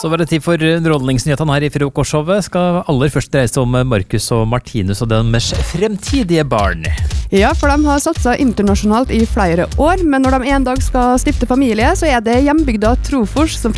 Så var det tid for underholdningsnyhetene her i Frokostshowet. Skal aller først dreie seg om Marcus og Martinus og deres fremtidige barn. Ja, for de har satset internasjonalt i flere år, men når de en dag skal stifte familie, så er det hjembygda Trofors som